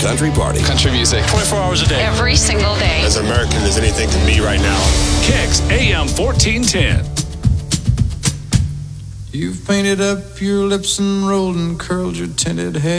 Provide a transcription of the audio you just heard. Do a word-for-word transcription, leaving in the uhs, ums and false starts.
country party. Country music, twenty-four hours a day. Every single day. As American as anything can be right now. Kicks A M fourteen ten. You've painted up your lips and rolled and curled your tinted hair.